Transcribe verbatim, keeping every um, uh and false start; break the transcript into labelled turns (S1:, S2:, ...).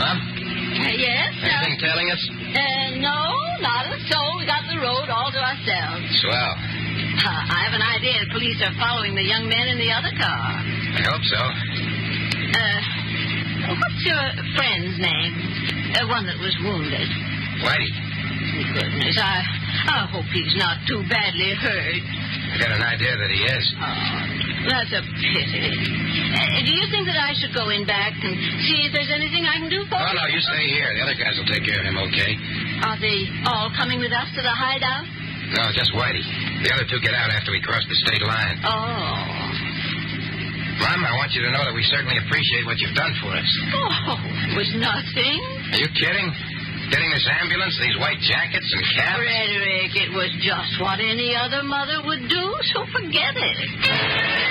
S1: Mom?
S2: Uh, yes?
S1: Anything
S2: uh,
S1: telling us?
S2: Uh, no, not a soul. We got the road all to ourselves.
S1: Swell.
S2: Uh, I have an idea the police are following the young men in the other car.
S1: I hope so.
S2: Uh, what's your friend's name? The one that was wounded.
S1: Whitey.
S2: Goodness, I, I hope he's not too badly hurt.
S1: I got an idea that he is.
S2: Oh, that's a pity. Uh, do you think that I should go in back and see if there's anything I can do for
S1: Oh,
S2: him?
S1: no, you stay here. The other guys will take care of him, okay?
S2: Are they all coming with us to the hideout?
S1: No, just Whitey. The other two get out after we cross the state line.
S2: Oh.
S1: Mom, I want you to know that we certainly appreciate what you've done for us.
S2: Oh, it was nothing.
S1: Are you kidding? Getting this ambulance, these white jackets and caps?
S2: Frederick, it was just what any other mother would do, so forget it.